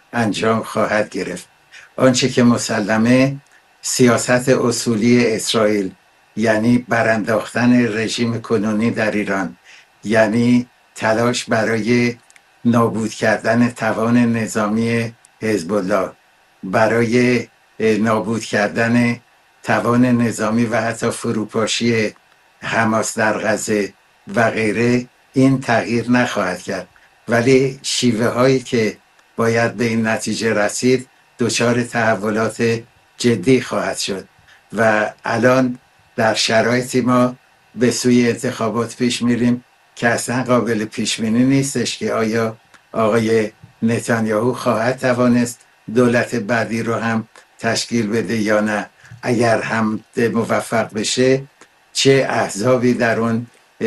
انجام خواهد گرفت. آنچه که مسلمه سیاست اصولی اسرائیل، یعنی برانداختن رژیم کنونی در ایران، یعنی تلاش برای نابود کردن توان نظامی حزب الله، برای نابود کردن توان نظامی و حتی فروپاشی حماس در غزه و غیره، این تغییر نخواهد کرد. ولی شیوه هایی که باید به این نتیجه رسید دچار تحولات جدی خواهد شد و الان در شرایطی ما به سوی انتخابات پیش میریم که اصلا قابل پیش بینی نیستش که آیا آقای نتانیاهو خواهد توانست دولت بعدی رو هم تشکیل بده یا نه. اگر هم موفق بشه چه احزابی در اون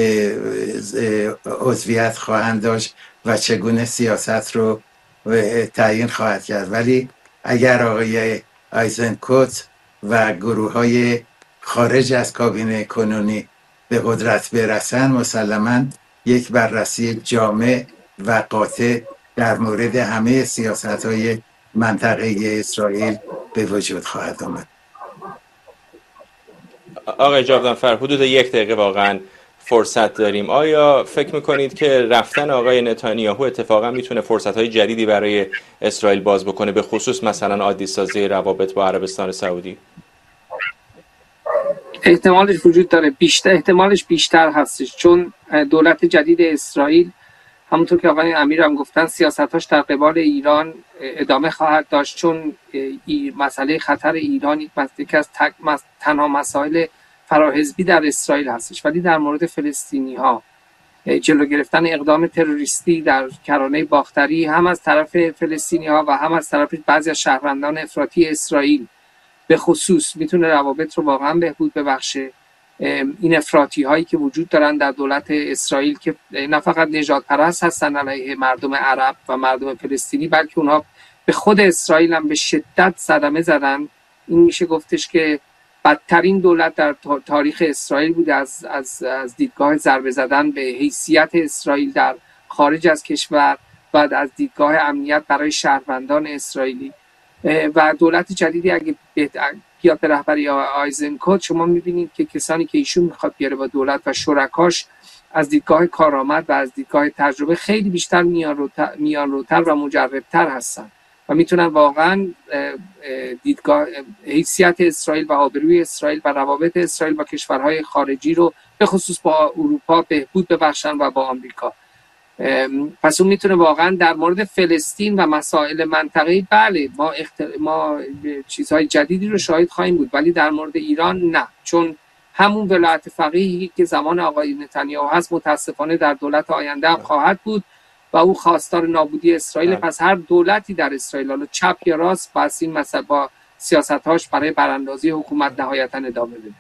عضویت خواهند داشت و چگونه سیاست رو تعیین خواهد کرد. ولی اگر آقای آیزنکوت و گروه های خارج از کابینه کنونی به قدرت برسن، مسلماً یک بررسی جامع و قاطع در مورد همه سیاست های منطقه اسرائیل به وجود خواهد آمد. آقای جاودانفر، حدود 1 دقیقه واقعا فرصت داریم. آیا فکر میکنید که رفتن آقای نتانیاهو اتفاقا میتونه فرصت‌های جدیدی برای اسرائیل باز بکنه، به خصوص مثلا عادی سازی روابط با عربستان سعودی؟ احتمالش وجود داره، احتمالش بیشتر هستش، چون دولت جدید اسرائیل همونطور که آقای امیر هم گفتن سیاستاش در قبال ایران ادامه خواهد داشت، چون مسئله خطر ایران یکی از تنها مسائل فراحزبی در اسرائیل هستش. ولی در مورد فلسطینی ها جلو گرفتن اقدام تروریستی در کرانه باختری هم از طرف فلسطینی ها و هم از طرف بعضی از شهروندان افراطی اسرائیل به خصوص میتونه روابط رو واقعا بهبود ببخشه. این افراطی هایی که وجود دارن در دولت اسرائیل که نه فقط نژاد پرست هستن علیه مردم عرب و مردم فلسطینی، بلکه اونها به خود اسرائیل هم به شدت صدمه زدن. این میشه گفتش که بدترین دولت در تاریخ اسرائیل بود از دیدگاه ضربه زدن به حیثیت اسرائیل در خارج از کشور و از دیدگاه امنیت برای شهروندان اسرائیلی. و دولت جدیدی اگه بیاد به رهبری آیزنکوت، شما میبینید که کسانی که ایشون میخواد بیاره با دولت و شرکاش از دیدگاه کارآمد و از دیدگاه تجربه خیلی بیشتر میانروتر و مجربتر هستن و میتونن واقعا دیدگاه حیثیت اسرائیل و آبروی اسرائیل و روابط اسرائیل با کشورهای خارجی رو به خصوص با اروپا بهبود ببخشن و با آمریکا. پس اون میتونه واقعا در مورد فلسطین و مسائل منطقه‌ای بله ما چیزهای جدیدی رو شاهد خواهیم بود، ولی در مورد ایران نه، چون همون ولایت فقیهی که زمان آقای نتانیاهو هست متاسفانه در دولت آینده هم خواهد بود و او خواستار نابودی اسرائیل. پس هر دولتی در اسرائیل، حالا چپ یا راست، بس این مسئله با سیاست‌هاش برای براندازی حکومت نهایتاً ادامه بده.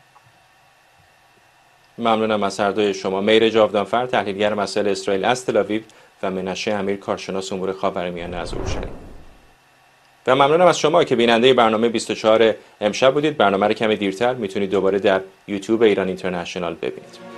ممنونم از هر دوی شما. میر جاودانفر، تحلیلگر مسائل اسرائیل از تل‌آویو، و منشه امیر، کارشناس امور خاورمیانه از اورشلیم. و ممنونم از شما که بیننده برنامه 24 امشب بودید. برنامه رو کمی دیرتر میتونید دوباره در یوتیوب ایران اینترنشنال ببینید.